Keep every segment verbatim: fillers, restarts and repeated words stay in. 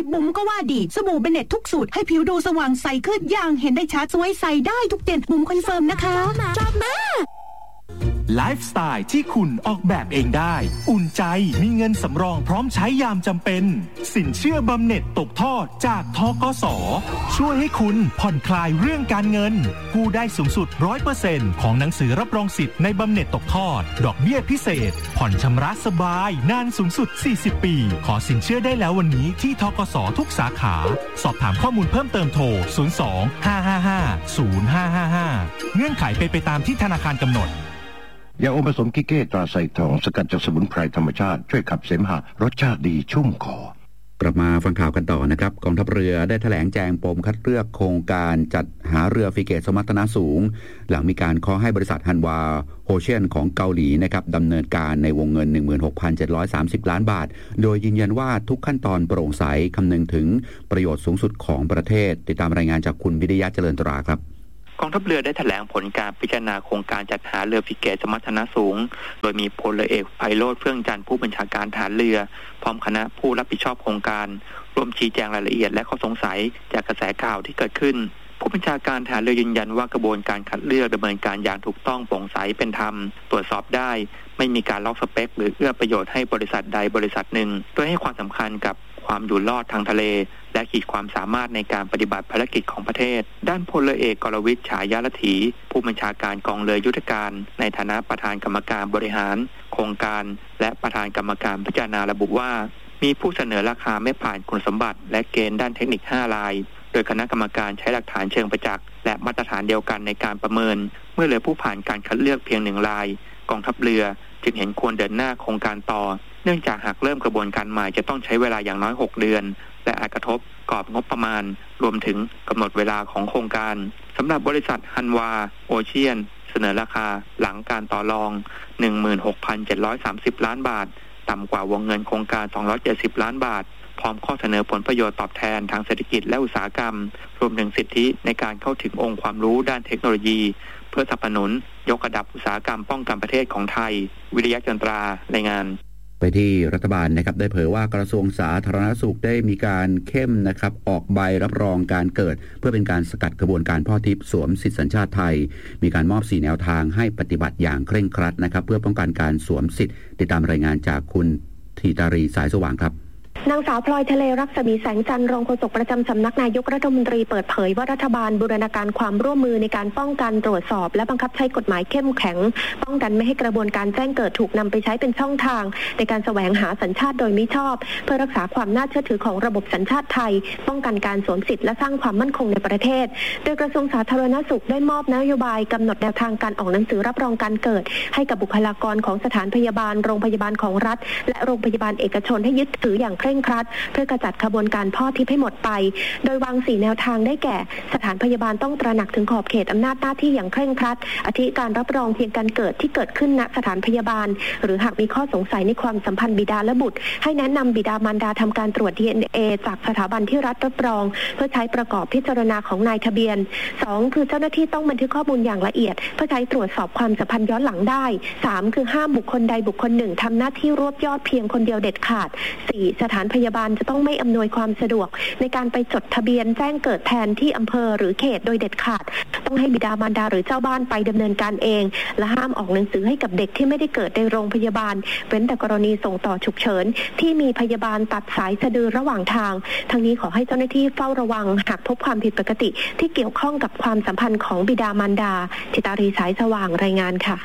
บุ๋มก็ว่าดีสบู่เบเน็ตทุกสูตรให้ผิวดูสว่างใสขึ้นอย่างเห็นได้ชัดสวยใสได้ทุกเดือนบุ๋มคอนเฟิร์มนะคะชอบมากไลฟ์สไตล์ที่คุณออกแบบเองได้อุ่นใจมีเงินสำรองพร้อมใช้ยามจำเป็นสินเชื่อบำเหน็จตกทอดจากธกส.ช่วยให้คุณผ่อนคลายเรื่องการเงินกู้ได้สูงสุด ร้อยเปอร์เซ็นต์ ของหนังสือรับรองสิทธิ์ในบำเหน็จตกทอดดอกเบี้ยพิเศษผ่อนชำระสบายนานสูงสุดสี่สิบปีขอสินเชื่อได้แล้ววันนี้ที่ธกส.ทุกสาขาสอบถามข้อมูลเพิ่มเติมโทรศูนย์ สอง ห้า ห้า ห้า ศูนย์ ห้า ห้า ห้าเงื่อนไขเป็นไปตามที่ธนาคารกำหนดยาอมผสมกิเก้ตราไซทองสกัดจากสมุนไพรธรรมชาติช่วยขับเสมหะรสชาติดีชุ่มคอกลับมาฟังข่าวกันต่อนะครับกองทัพเรือได้แถลงแจงปมคัดเลือกโครงการจัดหาเรือฟริเกตสมรรถนะสูงหลังมีการขอให้บริษัทฮันวาโอเชียนของเกาหลีนะครับดำเนินการในวงเงิน หนึ่งหมื่นหกพันเจ็ดร้อยสามสิบ ล้านบาทโดยยืนยันว่าทุกขั้นตอนโปร่งใสคำนึงถึงประโยชน์สูงสุดของประเทศติดตามรายงานจากคุณวิทยาเจริญตราครับกองทัพเรือได้แถลงผลการพิจารณาโครงการจัดหาเรือฟริเกตสมรรถนะสูงโดยมีพลเรือเอกไพโรจน์เฟื่องจันทร์ผู้บัญชาการทหารเรือพร้อมคณะผู้รับผิดชอบโครงการร่วมชี้แจงรายละเอียดและข้อสงสัยจากกระแสข่าวที่เกิดขึ้นผู้บัญชาการทหารเรือยืนยันว่ากระบวนการคัดเลือกดำเนินการอย่างถูกต้องโปร่งใสเป็นธรรมตรวจสอบได้ไม่มีการล็อกสเปคหรือเอื้อประโยชน์ให้บริษัทใดบริษัทหนึ่งโดยให้ความสำคัญกับความอยู่รอดทางทะเลและขีดความสามารถในการปฏิบัติภารกิจของประเทศด้านพลเรือเอกกรวิทย์ฉายาลัทธีผู้บัญชาการกองเรือยุทธการในฐานะประธานกรรมการบริหารโครงการและประธานกรรมการพิจารณาระบุว่ามีผู้เสนอราคาไม่ผ่านคุณสมบัติและเกณฑ์ด้านเทคนิคห้ารายโดยคณะกรรมการใช้หลักฐานเชิงประจักษ์และมาตรฐานเดียวกันในการประเมินเมื่อเหลือผู้ผ่านการคัดเลือกเพียงหนึ่งรายกองทัพเรือจึงเห็นควรเดินหน้าโครงการต่อเนื่องจากหากเริ่มกระบวนการใหม่จะต้องใช้เวลาอย่างน้อยหกเดือนและอาจกระทบกรอบงบประมาณรวมถึงกำหนดเวลาของโครงการสำหรับบริษัทฮันวาโอเชียนเสนอราคาหลังการต่อรอง หนึ่งหมื่นหกพันเจ็ดร้อยสามสิบ ล้านบาทต่ำกว่าวงเงินโครงการสองร้อยเจ็ดสิบล้านบาทพร้อมข้อเสนอผลประโยชน์ตอบแทนทางเศรษฐกิจและอุตสาหกรรมรวมถึงสิทธิในการเข้าถึงองค์ความรู้ด้านเทคโนโลยีเพื่อสนับสนุนยกระดับอุตสาหกรรมป้องกันประเทศของไทยวิริยะจันทรารายงานไปที่รัฐบาลนะครับได้เผยว่ากระทรวงสาธารณสุขได้มีการเข้มนะครับออกใบรับรองการเกิดเพื่อเป็นการสกัดกระบวนการพ่อทิพย์สวมสิทธิสัญชาติไทยมีการมอบสี่แนวทางให้ปฏิบัติอย่างเคร่งครัดนะครับเพื่อป้องกันการสวมสิทธิ์ติดตามรายงานจากคุณธีตารีสายสว่างครับนางสาวพลอยทะเลรักษมีแสงจันทร์รองโฆษกประจำสำนักนายกรัฐมนตรีเปิดเผยว่ารัฐบาลบูรณาการความร่วมมือในการป้องกันตรวจสอบและบังคับใช้กฎหมายเข้มแข็งป้องกันไม่ให้กระบวนการแจ้งเกิดถูกนำไปใช้เป็นช่องทางในการแสวงหาสัญชาติโดยมิชอบเพื่อรักษาความน่าเชื่อถือของระบบสัญชาติไทยป้องกันการสวมสิทธิและสร้างความมั่นคงในประเทศโดยกระทรวงสาธารณสุขได้มอบนโยบายกำหนดแนวทางการออกหนังสือรับรองการเกิดให้กับบุคลากรของสถานพยาบาลโรงพยาบาลของรัฐและโรงพยาบาลเอกชนให้ยึดถืออย่างเคร่งครัดเพื่อกระจัดขบวนการพ่อทิพย์ให้หมดไปโดยวางสี่แนวทางได้แก่สถานพยาบาลต้องตระหนักถึงขอบเขตอำนาจหน้าที่อย่างเคร่งครัดอาทิการรับรองเพียงการเกิดที่เกิดขึ้นณสถานพยาบาลหรือหากมีข้อสงสัยในความสัมพันธ์บิดาและบุตรให้แนะนำบิดามารดาทำการตรวจ ดี เอ็น เอ จากสถาบันที่รัฐรับรองเพื่อใช้ประกอบพิจารณาของนายทะเบียนสองคือเจ้าหน้าที่ต้องบันทึกข้อมูลอย่างละเอียดเพื่อใช้ตรวจสอบความสัมพันธ์ย้อนหลังได้สามคือห้ามบุคคลใดบุคคลหนึ่งทำหน้าที่รวบยอดเพียงคนเดียวเด็ดขาดสี่สถานพยาบาลจะต้องไม่อำนวยความสะดวกในการไปจดทะเบียนแจ้งเกิดแทนที่อำเภอหรือเขตโดยเด็ดขาดต้องให้บิดามารดาหรือเจ้าบ้านไปดำเนินการเองและห้ามออกหนังสือให้กับเด็กที่ไม่ได้เกิดในโรงพยาบาลเว้นแต่กรณีส่งต่อฉุกเฉินที่มีพยาบาลตัดสายสะดือระหว่างทางทั้งนี้ขอให้เจ้าหน้าที่เฝ้าระวังหากพบความผิดปกติที่เกี่ยวข้องกับความสัมพันธ์ของบิดามารดาธิตารีสายสว่างรายงานค่ะ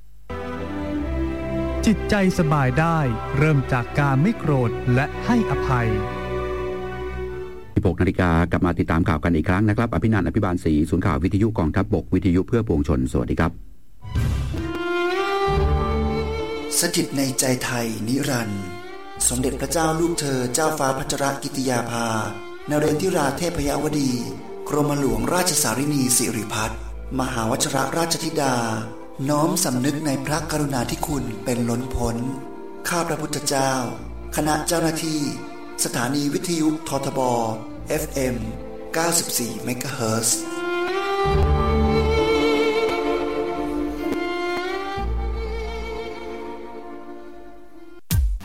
จิตใจสบายได้เริ่มจากการไม่โกรธและให้อภัยสิบหกนาฬิกากลับมาติดตามข่าวกันอีกครั้งนะครับอภินันท์อภิบาลศรีศูนย์ข่าววิทยุกองทัพบกวิทยุเพื่อปวงชนสวัสดีครับสถิตในใจไทยนิรันดร์สมเด็จพระเจ้าลูกเธอเจ้าฟ้าพัชรกิติยาภานเรนทิราเทพยวดีกรมหลวงราชสารินีสิริพัฒน์มหาวชรราชธิดาน้อมสำนึกในพระกรุณาธิคุณเป็นล้นพ้นข้าพระพุทธเจ้าคณะเจ้าหน้าที่สถานีวิทยุททบ เอฟ เอ็ม เก้าสิบสี่ เมกะเฮิรตซ์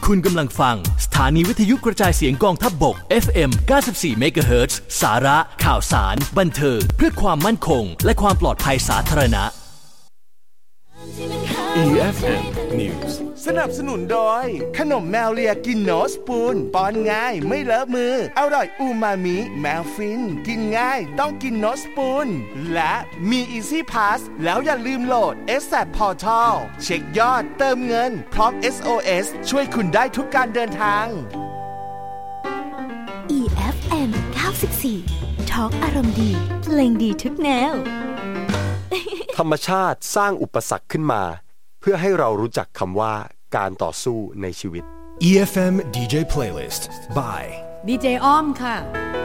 คุณกำลังฟังสถานีวิทยุกระจายเสียงกองทัพบก เอฟ เอ็ม เก้าสิบสี่ เมกะเฮิรตซ์ สาระข่าวสารบันเทิงเพื่อความมั่นคงและความปลอดภัยสาธารณะอี เอฟ เอ็ม News สนับสนุนโดยขนมแมวเลียกินโนสปูนป้อนง่ายไม่เลอะมืออร่อยอูมามิแมวฟินกินง่ายต้องกินโนสปูนและมี Easy Pass แล้วอย่าลืมโหลด เอส แอท Portal เช็คยอดเติมเงินพร้อม เอส โอ เอส ช่วยคุณได้ทุกการเดินทางอี เอฟ เอ็ม เก้าสิบสี่ ทอล์กอารมณ์ดีเพลงดีทุกแนวธรรมชาติสร้างอุปสรรคขึ้นมาเพื่อให้เรารู้จักคำว่าการต่อสู้ในชีวิตอี เอฟ เอ็ม ดี เจ Playlist by ดี เจ อ้อมค่ะ